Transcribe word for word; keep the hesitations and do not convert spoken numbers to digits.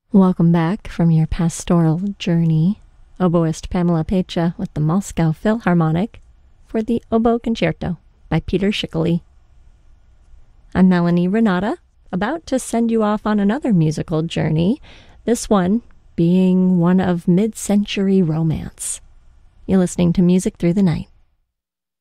Welcome back from your pastoral journey. Oboist Pamela Pecha with the Moscow Philharmonic for the Oboe Concerto by Peter Schickele. I'm Melanie Renata, about to send you off on another musical journey, this one being one of mid-century romance. You're listening to Music Through the Night.